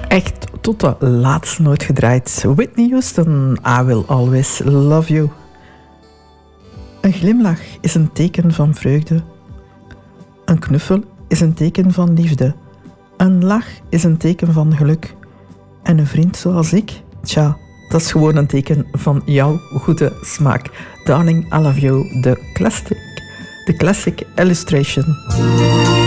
Echt tot de laatste nooit gedraaid. Whitney Houston, I Will Always Love You. Een glimlach is een teken van vreugde. Een knuffel is een teken van liefde. Een lach is een teken van geluk. En een vriend zoals ik, tja, dat is gewoon een teken van jouw goede smaak. Darling, I Love You, de classic illustration.